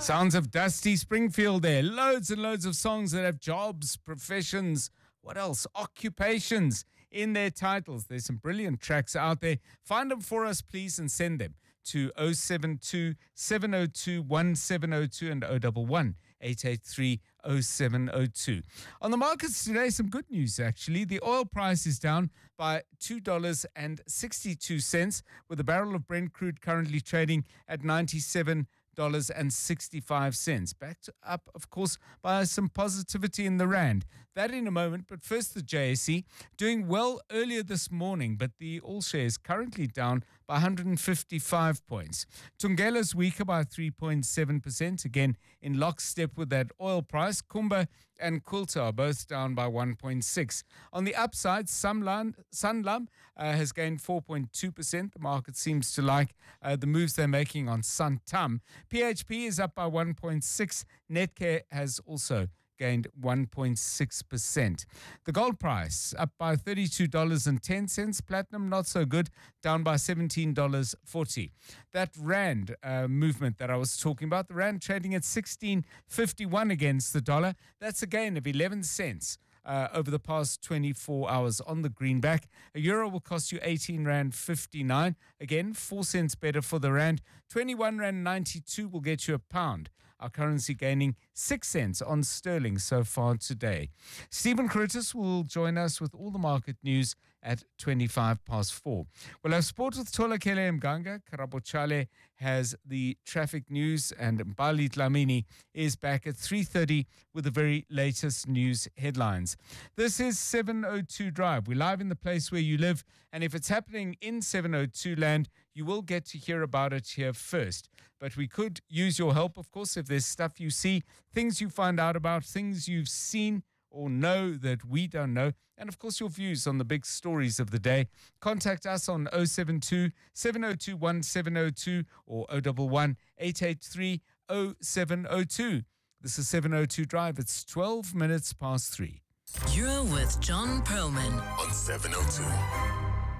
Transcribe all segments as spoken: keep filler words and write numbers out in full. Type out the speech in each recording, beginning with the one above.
Sounds of Dusty Springfield there. Loads and loads of songs that have jobs, professions, what else? Occupations in their titles. There's some brilliant tracks out there. Find them for us, please, and send them to oh seven two, seven oh two, one seven oh two and oh one one, eight eight three, oh seven oh two. On the markets today, some good news, actually. The oil price is down by two dollars and sixty-two cents, with a barrel of Brent crude currently trading at ninety-seven dollars and sixty-five cents. Backed up, of course, by some positivity in the rand. That in a moment, but first the J S E doing well earlier this morning, but the all shares currently down by one hundred fifty-five points. Tungela's weaker by three point seven percent, again in lockstep with that oil price. Kumba and Quilter are both down by one point six. On the upside, Sanlam, Sanlam uh, has gained four point two percent. The market seems to like uh, the moves they're making on Santam. P H P is up by one point six. Netcare has also gained one point six percent. The gold price up by thirty-two dollars and ten cents. Platinum not so good, down by seventeen dollars and forty cents. That rand uh, movement that I was talking about, the rand trading at sixteen fifty-one against the dollar. That's a gain of eleven cents. Uh, over the past twenty-four hours on the greenback. A euro will cost you eighteen rand fifty-nine. Again, four cents better for the rand. twenty-one rand ninety-two will get you a pound. Our currency gaining six cents on sterling so far today. Stephen Curtis will join us with all the market news at twenty-five past four. We'll have sport with Tolakele Mganga. Karabo Chale has the traffic news, and Bali Dlamini is back at three thirty with the very latest news headlines. This is seven oh two Drive. We're live in the place where you live, and if it's happening in seven oh two land, you will get to hear about it here first. But we could use your help, of course, if there's stuff you see, things you find out about, things you've seen or know that we don't know, and of course your views on the big stories of the day. Contact us on oh seven two, seven oh two, one seven oh two or oh one one, eight eight three, oh seven oh two. This is seven oh two Drive. It's twelve minutes past three. You're with John Perlman on seven oh two.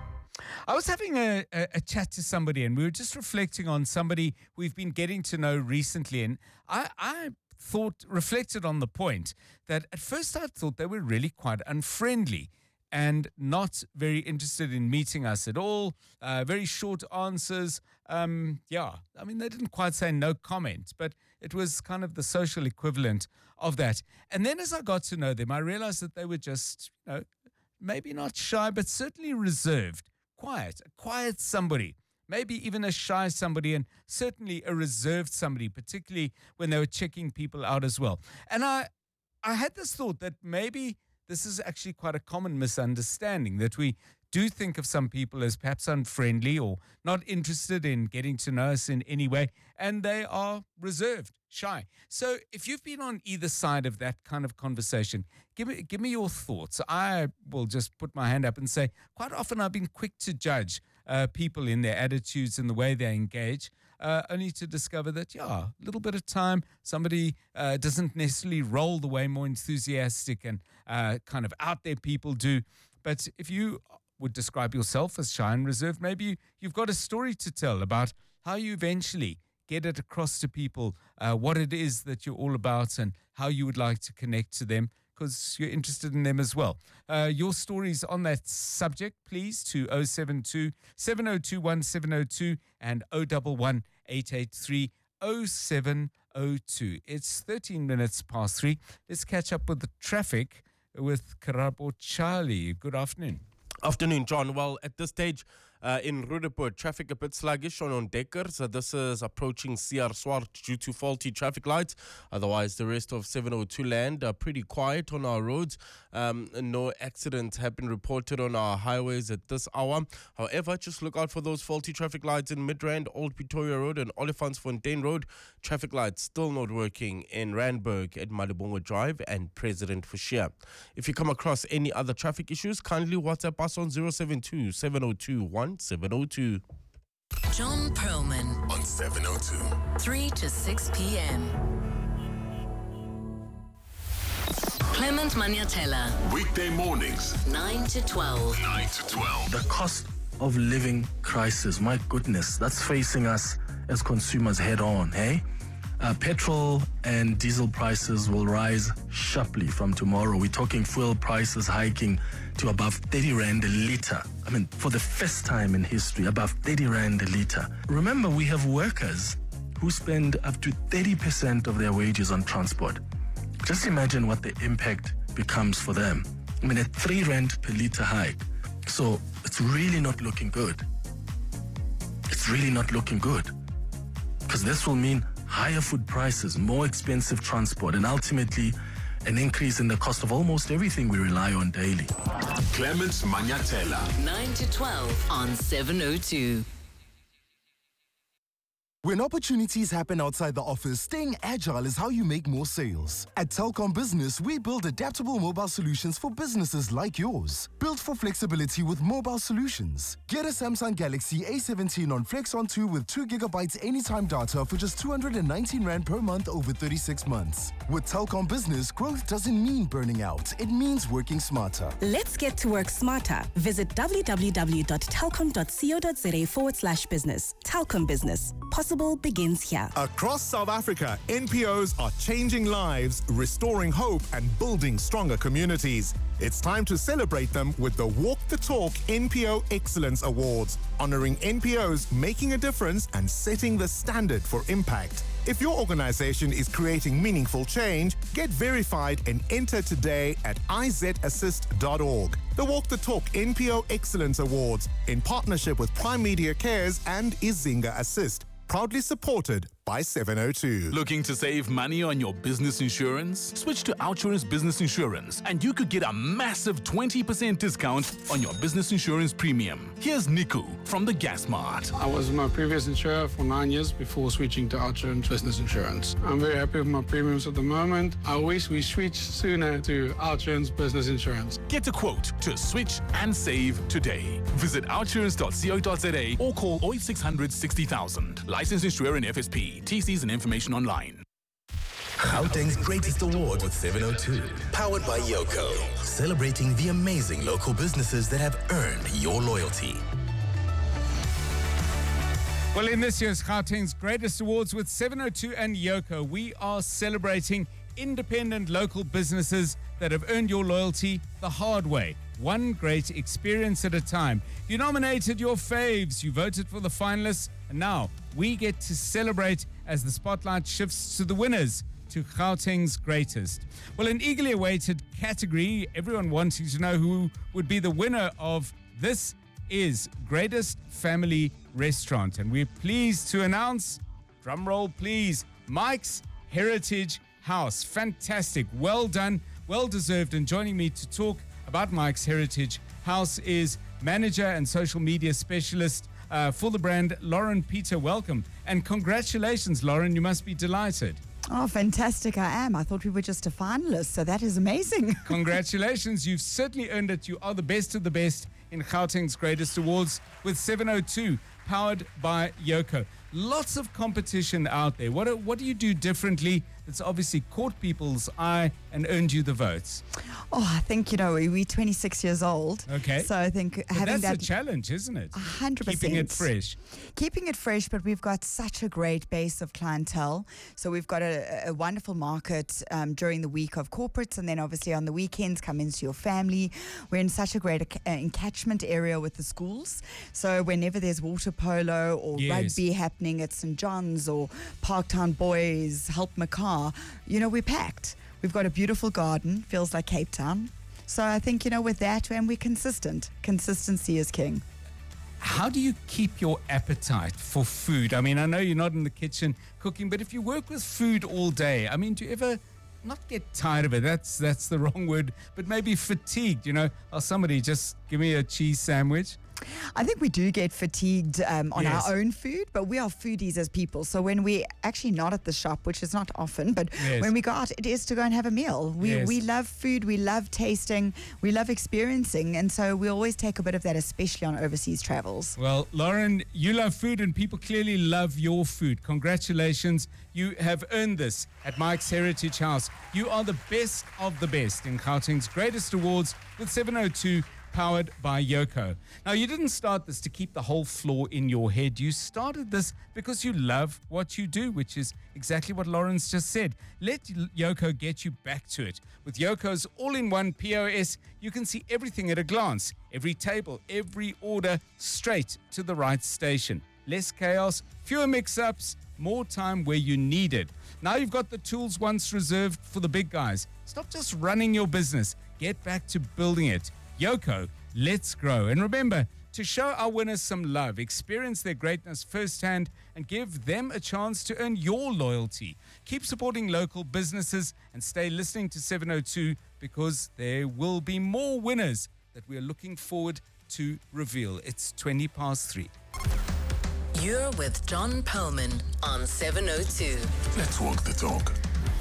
I was having a, a, a chat to somebody, and we were just reflecting on somebody we've been getting to know recently, and I, I thought, reflected on the point that at first I thought they were really quite unfriendly and not very interested in meeting us at all. Uh, very short answers. Um, yeah, I mean, they didn't quite say no comment, but it was kind of the social equivalent of that. And then as I got to know them, I realized that they were just, you know, maybe not shy, but certainly reserved, quiet, a quiet somebody. Maybe even a shy somebody, and certainly a reserved somebody, particularly when they were checking people out as well. And I I had this thought that maybe this is actually quite a common misunderstanding, that we do think of some people as perhaps unfriendly or not interested in getting to know us in any way, and they are reserved, shy. So if you've been on either side of that kind of conversation, give me, give me your thoughts. I will just put my hand up and say, quite often I've been quick to judge Uh, people in their attitudes and the way they engage, uh, only to discover that, yeah, a little bit of time, somebody uh, doesn't necessarily roll the way more enthusiastic and uh, kind of out there people do. But if you would describe yourself as shy and reserved, maybe you, you've got a story to tell about how you eventually get it across to people, uh, what it is that you're all about and how you would like to connect to them, because you're interested in them as well. Uh, your stories on that subject, please, to oh seven two, seven oh two, one seven oh two and oh one one, eight eight three, oh seven oh two. It's thirteen minutes past three. Let's catch up with the traffic with Karabo Charlie. Good afternoon. Afternoon, John. Well, at this stage uh, in Roodepoort, traffic a bit sluggish on Ontdekker. So this is approaching C R Swart due to faulty traffic lights. Otherwise, the rest of seven oh two land are pretty quiet on our roads. Um, no accidents have been reported on our highways at this hour. However, just look out for those faulty traffic lights in Midrand, Old Pretoria Road and Olifantsfontein Road. Traffic lights still not working in Randburg at Malibongo Drive and President Fushia. If you come across any other traffic issues, kindly WhatsApp us on zero seven two, seven oh two, one seven oh two. John Perlman on seven oh two. three to six p.m. Clement Maniatella. Weekday mornings, nine to twelve. nine to twelve. The cost of living crisis, my goodness, that's facing us as consumers head on, hey? Uh, petrol and diesel prices will rise sharply from tomorrow. We're talking fuel prices hiking to above thirty rand a litre. I mean, for the first time in history, above thirty rand a litre. Remember, we have workers who spend up to thirty percent of their wages on transport. Just imagine what the impact becomes for them. I mean, a three rand per litre hike. So it's really not looking good. It's really not looking good. Because this will mean higher food prices, more expensive transport, and ultimately an increase in the cost of almost everything we rely on daily. Clement Manyatela. nine to twelve on seven oh two. When opportunities happen outside the office, staying agile is how you make more sales. At Telkom Business, we build adaptable mobile solutions for businesses like yours. Built for flexibility with mobile solutions. Get a Samsung Galaxy A seventeen on Flex On two with two gigabytes anytime data for just two hundred nineteen rand per month over thirty-six months. With Telkom Business, growth doesn't mean burning out. It means working smarter. Let's get to work smarter. Visit w w w dot telkom dot co dot za forward slash business. Telkom Business. Possible begins here. Across South Africa, N P Os are changing lives, restoring hope, and building stronger communities. It's time to celebrate them with the Walk the Talk N P O Excellence Awards, honoring N P Os making a difference and setting the standard for impact. If your organization is creating meaningful change, get verified and enter today at i z assist dot org. The Walk the Talk N P O Excellence Awards, in partnership with Prime Media Cares and Izinga Assist. Proudly supported by seven oh two. Looking to save money on your business insurance? Switch to Outsurance Business Insurance and you could get a massive twenty percent discount on your business insurance premium. Here's Niku from the Gas Mart. I was my previous insurer for nine years before switching to Outsurance Business Insurance. I'm very happy with my premiums at the moment. I wish we switched sooner to Outsurance Business Insurance. Get a quote to switch and save today. Visit outsurance dot co dot za or call oh eight six hundred sixty thousand. Licensed insurer in F S P. T Cs and information online. Gauteng's Greatest Award with seven oh two. Powered by Yoko. Celebrating the amazing local businesses that have earned your loyalty. Well, in this year's Gauteng's Greatest Awards with seven oh two and Yoko, we are celebrating independent local businesses that have earned your loyalty the hard way. One great experience at a time. You nominated your faves, you voted for the finalists, and now we get to celebrate as the spotlight shifts to the winners, to Gauteng's Greatest. Well, an eagerly awaited category, everyone wanting to know who would be the winner of this is Greatest Family Restaurant. And we're pleased to announce, drum roll please, Mike's Heritage House. Fantastic. Well done. Well deserved. And joining me to talk about Mike's Heritage House is manager and social media specialist uh, for the brand, Lauren Peter. Welcome. And congratulations, Lauren. You must be delighted. Oh, fantastic. I am. I thought we were just a finalist, so that is amazing. Congratulations. You've certainly earned it. You are the best of the best in Gauteng's Greatest Awards with seven oh two, powered by Yoko. Lots of competition out there. What do, what do you do differently that's obviously caught people's eye and earned you the votes? Oh, I think, you know, we're twenty-six years old. Okay. So I think but having that's that... a challenge, isn't it? one hundred percent. Keeping it fresh. Keeping it fresh, but we've got such a great base of clientele. So we've got a, a wonderful market um, during the week of corporates, and then obviously on the weekends come into your family. We're in such a great uh, encatchment area with the schools. So whenever there's water polo or Yes. rugby happening at Saint John's or Parktown Boys, Help Macar, you know, we're packed. We've got a beautiful garden, feels like Cape Town. So I think, you know, with that, and we're consistent. Consistency is king. How do you keep your appetite for food? I mean, I know you're not in the kitchen cooking, but if you work with food all day, I mean, do you ever not get tired of it? That's that's the wrong word, but maybe fatigued, you know? Or somebody just give me a cheese sandwich. I think we do get fatigued um, on Yes. our own food, but we are foodies as people. So when we're actually not at the shop, which is not often, but Yes. when we go out, it is to go and have a meal. We Yes. we love food, we love tasting, we love experiencing, and so we always take a bit of that, especially on overseas travels. Well, Lauren, you love food and people clearly love your food. Congratulations. You have earned this at Mike's Heritage House. You are the best of the best in Gauteng's Greatest Awards with seven oh two, powered by Yoko. Now, you didn't start this to keep the whole floor in your head. You started this because you love what you do, which is exactly what Lawrence just said. Let Yoko get you back to it. With Yoko's all-in-one P O S, you can see everything at a glance. Every table, every order, straight to the right station. Less chaos, fewer mix-ups, more time where you need it. Now you've got the tools once reserved for the big guys. Stop just running your business. Get back to building it. Yoko, let's grow. And remember, to show our winners some love, experience their greatness firsthand, and give them a chance to earn your loyalty. Keep supporting local businesses and stay listening to seven oh two, because there will be more winners that we are looking forward to reveal. It's twenty past three. You're with John Perlman on seven oh two. Let's walk the talk.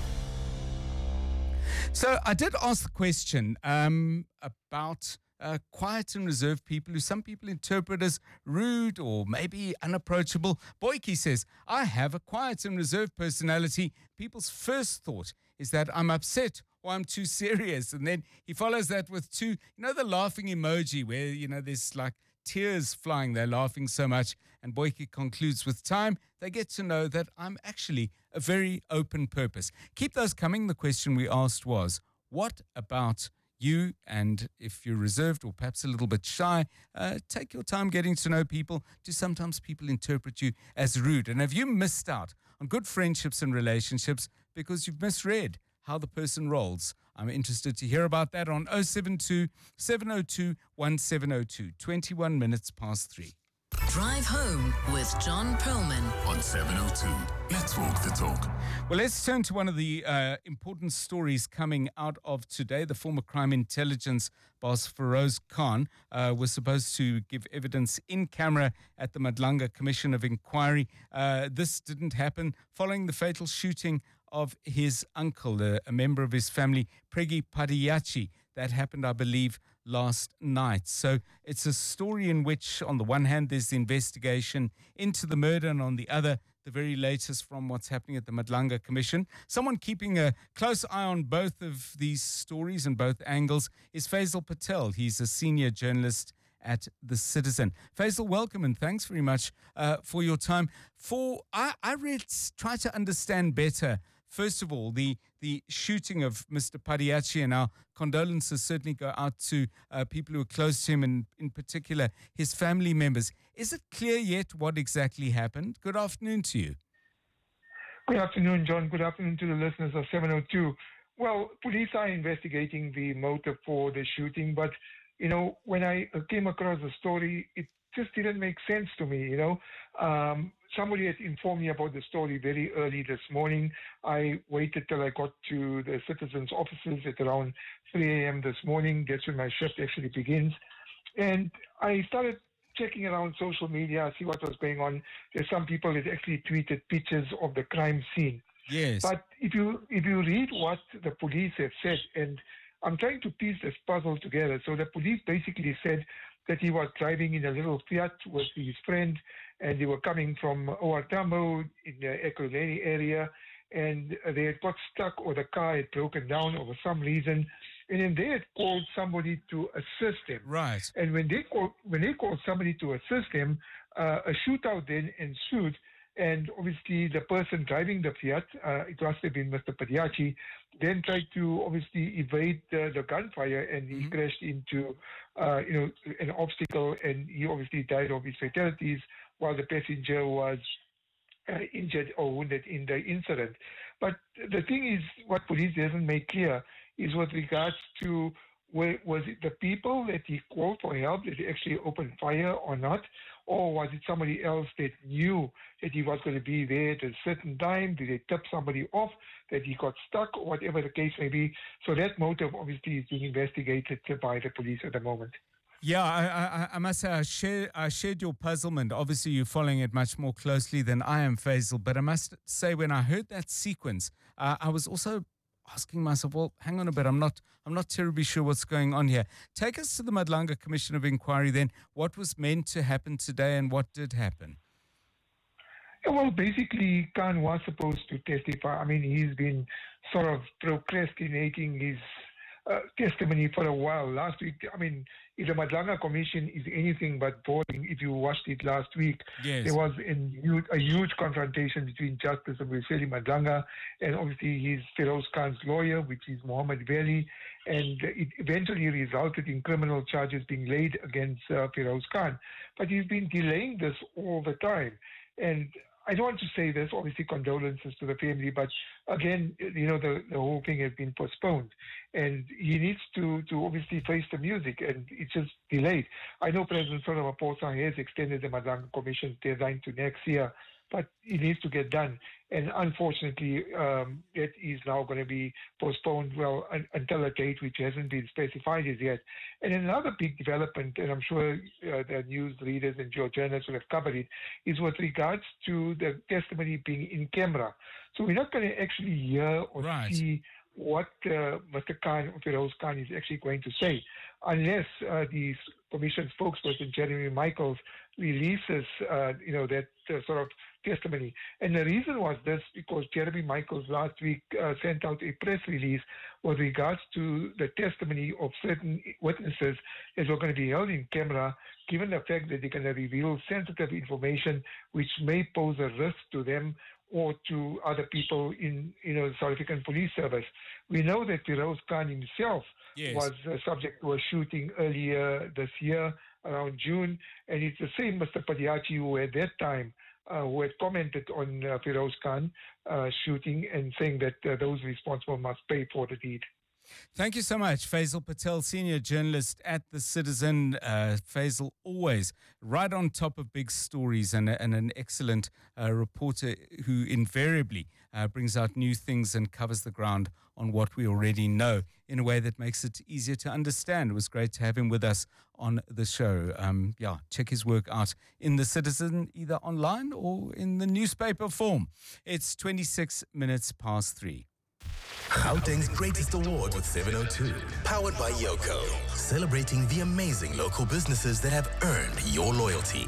So I did ask the question um, about uh, quiet and reserved people who some people interpret as rude or maybe unapproachable. Boyke says, I have a quiet and reserved personality. People's first thought is that I'm upset or I'm too serious. And then he follows that with two, you know, the laughing emoji where, you know, there's like tears flying. They're laughing so much. And Boyke concludes, with time, they get to know that I'm actually a very open purpose. Keep those coming. The question we asked was, what about you? And if you're reserved or perhaps a little bit shy, uh, take your time getting to know people. Do sometimes people interpret you as rude? And have you missed out on good friendships and relationships because you've misread how the person rolls? I'm interested to hear about that on oh seven two, seven oh two, one seven oh two, twenty-one minutes past three. Drive home with John Perlman on seven oh two. Let's walk the talk. Well, let's turn to one of the uh, important stories coming out of today. The former crime intelligence boss, Feroz Khan, uh, was supposed to give evidence in camera at the Madlanga Commission of Inquiry. Uh, this didn't happen following the fatal shooting of his uncle, uh, a member of his family, Preggy Padiachi. That happened, I believe, last night. So it's a story in which, on the one hand, there's the investigation into the murder, and on the other, the very latest from what's happening at the Madlanga Commission. Someone keeping a close eye on both of these stories and both angles is Faisal Patel. He's a senior journalist at The Citizen. Faisal, welcome, and thanks very much uh, for your time. For I, I read, try to understand better, first of all, the the shooting of Mister Padiachi, and our condolences certainly go out to uh, people who are close to him, and in particular his family members. Is it clear yet what exactly happened? Good afternoon to you. Good afternoon, John. Good afternoon to the listeners of seven oh two. Well, police are investigating the motive for the shooting, but, you know, when I came across the story, it just didn't make sense to me, you know. Um, somebody had informed me about the story very early this morning. I waited till I got to the Citizen's offices at around three a.m. this morning. That's when my shift actually begins. And I started checking around social media, see what was going on. There's some people that actually tweeted pictures of the crime scene. Yes. But if you if you read what the police have said, and I'm trying to piece this puzzle together. So the police basically said that he was driving in a little Fiat with his friend, and they were coming from O R Tambo in the Ekurhuleni area, and they had got stuck, or the car had broken down over some reason, and then they had called somebody to assist them. Right. And when they called, when they called somebody to assist them, uh, a shootout then ensued. And obviously, the person driving the Fiat, uh, it must have been Mister Padiachi, then tried to obviously evade the, the gunfire, and he mm-hmm. crashed into, uh, you know, an obstacle, and he obviously died of his fatalities, while the passenger was uh, injured or wounded in the incident. But the thing is, what police doesn't make clear is with regards to where, was it the people that he called for help that he actually opened fire or not? Or was it somebody else that knew that he was going to be there at a certain time? Did they tip somebody off, that he got stuck, or whatever the case may be? So that motive obviously is being investigated by the police at the moment. Yeah, I, I, I must say I share, I shared your puzzlement. Obviously, you're following it much more closely than I am, Faisal. But I must say, when I heard that sequence, uh, I was also asking myself, well, hang on a bit, I'm not I'm not terribly sure what's going on here. Take us to the Madlanga Commission of Inquiry then. What was meant to happen today and what did happen? Yeah, well, basically, Khan was supposed to testify. I mean, he's been sort of procrastinating his uh, testimony for a while. Last week, I mean, if the Madlanga Commission is anything but boring, if you watched it last week, yes. there was in huge, a huge confrontation between Justice Abuyiseli Madlanga and obviously his Feroz Khan's lawyer, which is Mohammed Veli, and it eventually resulted in criminal charges being laid against uh, Feroz Khan. But he's been delaying this all the time. And I don't want to say this, obviously condolences to the family, but again, you know, the, the whole thing has been postponed. And he needs to, to obviously face the music, and it's just delayed. I know President Cyril Ramaphosa has extended the Madlanga Commission deadline to next year, but it needs to get done. And unfortunately, um, it is now going to be postponed, well, un- until a date which hasn't been specified as yet. And another big development, and I'm sure uh, the news readers and your journalists will have covered it, is with regards to the testimony being in camera. So we're not going to actually hear or right. see what uh, Mister Khan, Feroz Khan, is actually going to say, unless uh, the Commission spokesperson, Jeremy Michaels, releases, uh, you know, that uh, sort of testimony. And the reason was this, because Jeremy Michaels last week uh, sent out a press release with regards to the testimony of certain witnesses that were going to be held in camera, given the fact that they're going to reveal sensitive information which may pose a risk to them or to other people in, you know, the South African Police Service. We know that Feroz Khan himself yes. was uh, subject to a shooting earlier this year, around June, and it's the same Mister Padiachi who at that time uh, who had commented on uh, Feroz Khan uh, shooting and saying that uh, those responsible must pay for the deed. Thank you so much, Faisal Patel, senior journalist at The Citizen. Uh, Faisal, always right on top of big stories and, and an excellent uh, reporter who invariably uh, brings out new things and covers the ground on what we already know in a way that makes it easier to understand. It was great to have him with us on the show. Um, yeah, check his work out in The Citizen, either online or in the newspaper form. It's twenty-six minutes past three. Gauteng's greatest award with seven oh two, powered by Yoko, celebrating the amazing local businesses that have earned your loyalty.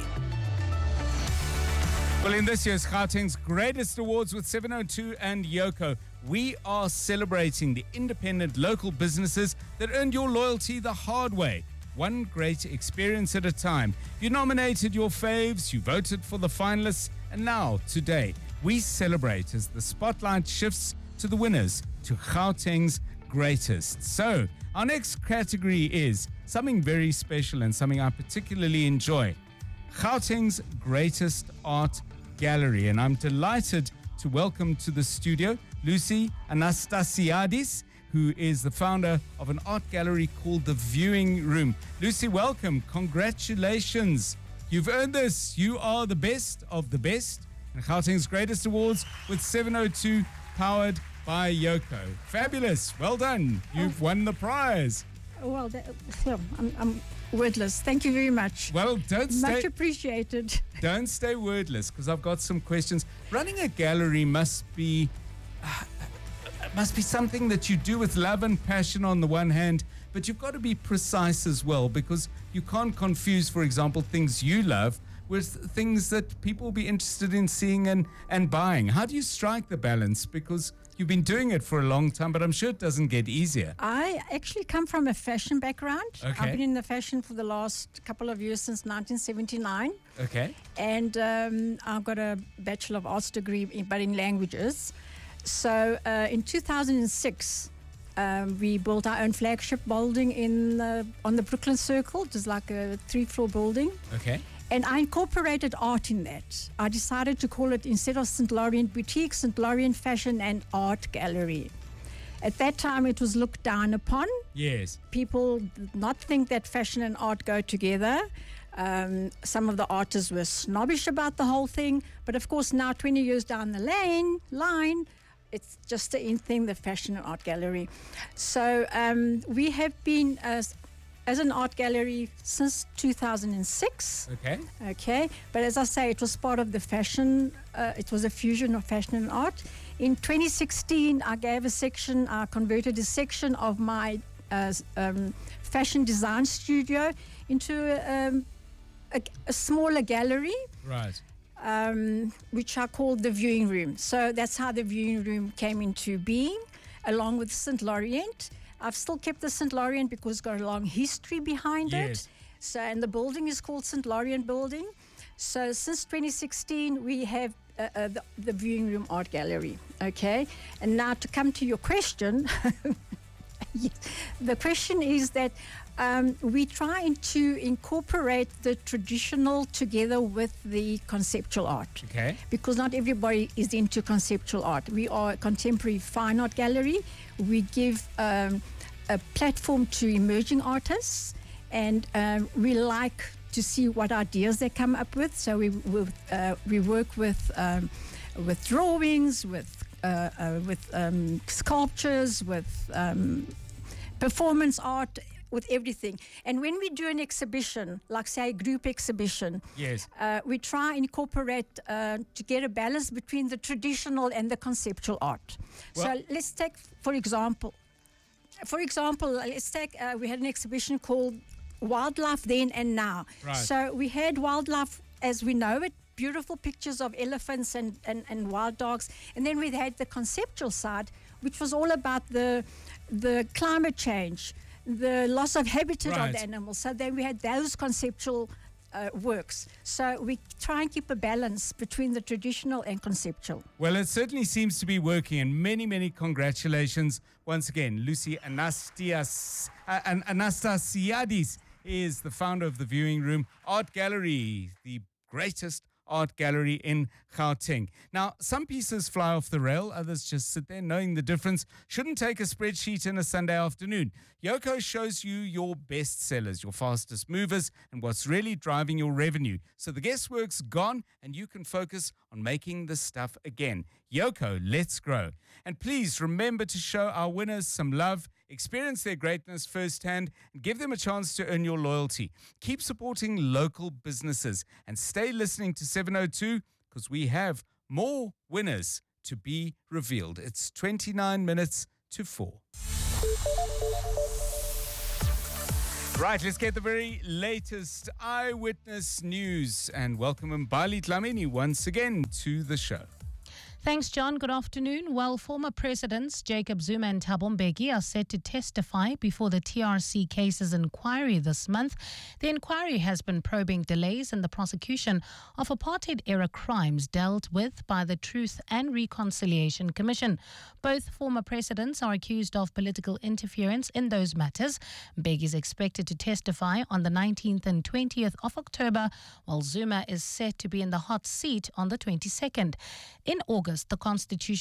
Well, in this year's Gauteng's greatest awards with seven oh two and Yoko, we are celebrating the independent local businesses that earned your loyalty the hard way, one great experience at a time. You nominated your faves, you voted for the finalists, and now, today, we celebrate as the spotlight shifts to the winners, to Gauteng's greatest. So, our next category is something very special and something I particularly enjoy. Gauteng's greatest art gallery. And I'm delighted to welcome to the studio Lucy Anastasiadis, who is the founder of an art gallery called The Viewing Room. Lucy, welcome. Congratulations. You've earned this. You are the best of the best. And Gauteng's greatest awards with seven oh two, powered by Yoko. Fabulous. Well done. You've oh. won the prize. Well, that, well I'm, I'm wordless. Thank you very much. Well, don't stay... Much appreciated. Don't stay wordless, because I've got some questions. Running a gallery must be... Uh, must be something that you do with love and passion on the one hand, but you've got to be precise as well, because you can't confuse, for example, things you love with things that people will be interested in seeing and, and buying. How do you strike the balance? Because you've been doing it for a long time, but I'm sure it doesn't get easier. I actually come from a fashion background. Okay. I've been in the fashion for the last couple of years, since nineteen seventy-nine. Okay. And um, I've got a Bachelor of Arts degree, in, but in languages. So uh, in two thousand six, um, we built our own flagship building in uh, on the Brooklyn Circle. It was like a three-floor building. Okay. And I incorporated art in that. I decided to call it, instead of Saint Laurent Boutique, Saint Laurent Fashion and Art Gallery. At that time, it was looked down upon. Yes. People did not think that fashion and art go together. Um, some of the artists were snobbish about the whole thing. But of course, now twenty years down the lane, line, it's just the in thing, the fashion and art gallery. So um, we have been... Uh, as an art gallery since two thousand six. Okay. Okay. But as I say, it was part of the fashion. Uh, it was a fusion of fashion and art. In twenty sixteen, I gave a section, I converted a section of my uh, um, fashion design studio into a, um, a, a smaller gallery. Right. Um, which I called the Viewing Room. So that's how the Viewing Room came into being, along with Saint Laurent. I've still kept the Saint Laurent because it's got a long history behind Yes. it. So, and the building is called Saint Laurent Building. So since twenty sixteen, we have uh, uh, the, the Viewing Room Art Gallery. Okay, and now to come to your question, the question is that um, we're trying to incorporate the traditional together with the conceptual art. Okay. Because not everybody is into conceptual art. We are a contemporary fine art gallery. We give um, a platform to emerging artists, and um, we like to see what ideas they come up with. So we we, uh, we work with um, with drawings, with uh, uh, with um, sculptures, with um, performance art, with everything. And when we do an exhibition, like say a group exhibition, Yes. uh, we try and incorporate uh, to get a balance between the traditional and the conceptual art. Well- so let's take, for example, for example, let's take, uh, we had an exhibition called Wildlife Then and Now. Right. So we had wildlife as we know it, beautiful pictures of elephants and, and, and wild dogs. And then we had the conceptual side, which was all about the, the climate change, the loss of habitat Right. of the animals. So then we had those conceptual uh, works. So we try and keep a balance between the traditional and conceptual. Well, it certainly seems to be working, and many, many congratulations once again. Lucy Anastias, uh, An- Anastasiadis is the founder of the Viewing Room Art Gallery, the greatest art gallery in Gauteng. Now, some pieces fly off the rail, others just sit there knowing the difference. Shouldn't take a spreadsheet in a Sunday afternoon. Yoko shows you your best sellers, your fastest movers, and what's really driving your revenue. So the guesswork's gone, and you can focus on making the stuff again. Yoko, let's grow. And please remember to show our winners some love, experience their greatness firsthand, and give them a chance to earn your loyalty. Keep supporting local businesses and stay listening to seven oh two, because we have more winners to be revealed. It's twenty-nine minutes to four. Right, let's get the very latest eyewitness news and welcome Mbali Dlamini once again to the show. Thanks, John. Good afternoon. Well, former presidents Jacob Zuma and Thabo Mbeki are set to testify before the T R C cases inquiry this month. The inquiry has been probing delays in the prosecution of apartheid-era crimes dealt with by the Truth and Reconciliation Commission. Both former presidents are accused of political interference in those matters. Mbeki is expected to testify on the nineteenth and twentieth of October, while Zuma is set to be in the hot seat on the twenty-second. In August, the Constitution